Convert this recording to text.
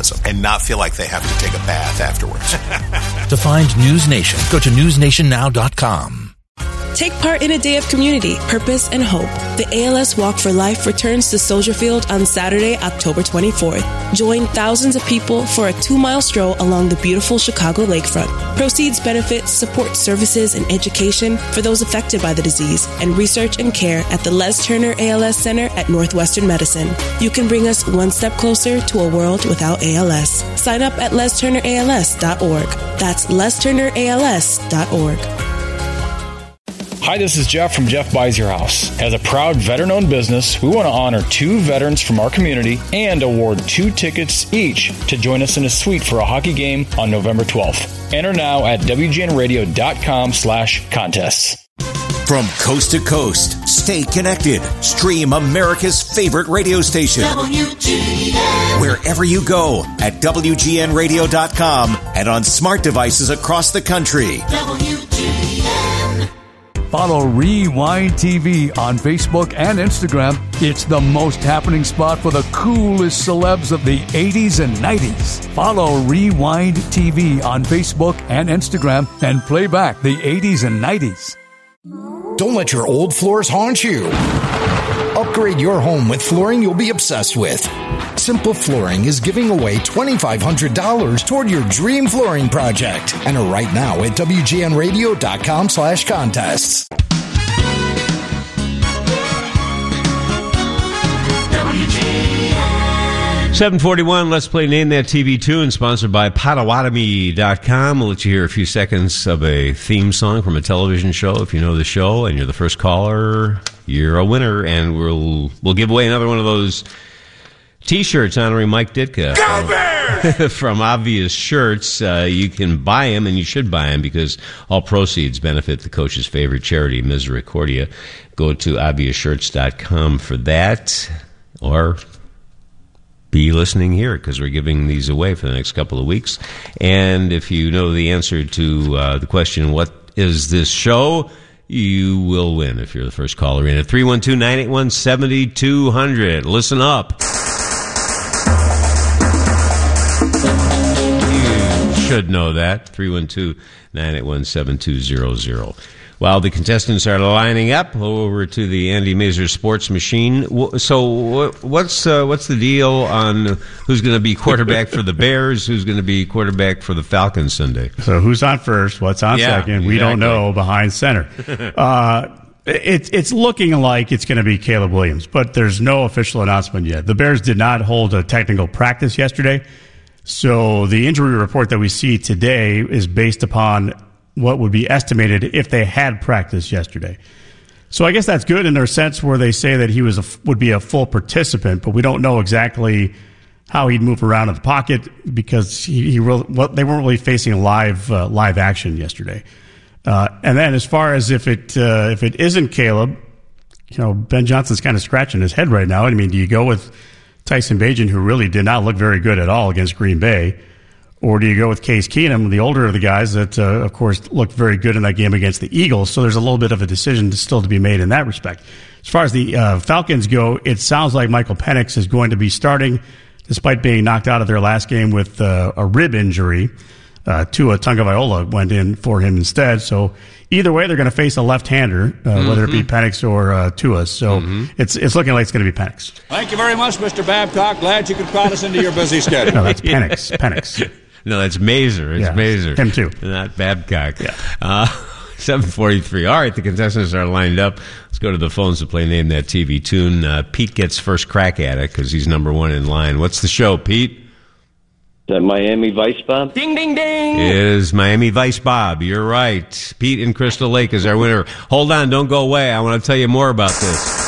professionalism and not feel like they have to take a bath afterwards. To find News Nation, go to newsnationnow.com. Take part in a day of community, purpose, and hope. The ALS Walk for Life returns to Soldier Field on Saturday, October 24th. Join thousands of people for a 2-mile stroll along the beautiful Chicago lakefront. Proceeds benefit support services and education for those affected by the disease and research and care at the Les Turner ALS Center at Northwestern Medicine. You can bring us one step closer to a world without ALS. Sign up at lesturnерals.org. That's lesturnерals.org. Hi, this is Jeff from Jeff Buys Your House. As a proud veteran-owned business, we want to honor 2 veterans from our community and award 2 tickets each to join us in a suite for a hockey game on November 12th. Enter now at WGNradio.com/contests. From coast to coast, stay connected. Stream America's favorite radio station. WGN. Wherever you go at WGNradio.com and on smart devices across the country. WGN. Follow Rewind TV on Facebook and Instagram. It's the most happening spot for the coolest celebs of the 80s and 90s. Follow Rewind TV on Facebook and Instagram and play back the 80s and 90s. Don't let your old floors haunt you. Upgrade your home with flooring you'll be obsessed with. Simple Flooring is giving away $2,500 toward your dream flooring project. Enter right now at WGNradio.com/contests. 741, let's play Name That TV Tune, sponsored by Potawatomi.com. We'll let you hear a few seconds of a theme song from a television show. If you know the show and you're the first caller, you're a winner, and we'll give away another one of those T-shirts honoring Mike Ditka from Obvious Shirts. You can buy them, and you should buy them, because all proceeds benefit the coach's favorite charity, Misericordia. Go to obviousshirts.com for that, or be listening here, because we're giving these away for the next couple of weeks. And if you know the answer to the question, what is this show, you will win if you're the first caller in at 312-981-7200. Listen up. Should know that. 312-981-7200. While the contestants are lining up, over to the Andy Mazer Sports Machine. So what's the deal on who's going to be quarterback for the Bears, who's going to be quarterback for the Falcons Sunday? So who's on first, what's on second? Exactly. We don't know behind center. It's looking like it's going to be Caleb Williams, but there's no official announcement yet. The Bears did not hold a technical practice yesterday, so the injury report that we see today is based upon what would be estimated if they had practiced yesterday. So I guess that's good in their sense, where they say that he would be a full participant, but we don't know exactly how he'd move around in the pocket, because they weren't really facing live action yesterday. And then as far as if it isn't Caleb, Ben Johnson's kind of scratching his head right now. I mean, do you go with Tyson Bagent, who really did not look very good at all against Green Bay? Or do you go with Case Keenum, the older of the guys that, of course, looked very good in that game against the Eagles? So there's a little bit of a decision still to be made in that respect. As far as the Falcons go, it sounds like Michael Penix is going to be starting, despite being knocked out of their last game with a rib injury. Tua Tagovailoa went in for him instead. So either way, they're going to face a left-hander, whether it be Penix or Tua. So it's looking like it's going to be Penix. Thank you very much, Mr. Babcock. Glad you could crowd us into your busy schedule. No, that's Penix. Penix. No, that's Mazer. It's Mazer. Him too. Not Babcock. Yeah. 7:43. All right, the contestants are lined up. Let's go to the phones to play Name That TV Tune. Pete gets first crack at it because he's number one in line. What's the show, Pete? Is that Miami Vice Bob? Ding, ding, ding. It is Miami Vice Bob. You're right. Pete in Crystal Lake is our winner. Hold on. Don't go away. I want to tell you more about this.